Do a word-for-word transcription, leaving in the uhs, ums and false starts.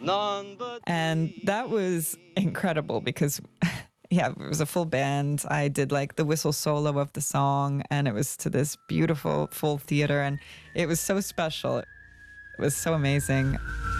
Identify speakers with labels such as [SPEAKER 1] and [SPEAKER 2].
[SPEAKER 1] None but
[SPEAKER 2] And that was incredible because, yeah, it was a full band. I did like the whistle solo of the song, and it was to this beautiful full theater, and it was so special. It was so amazing.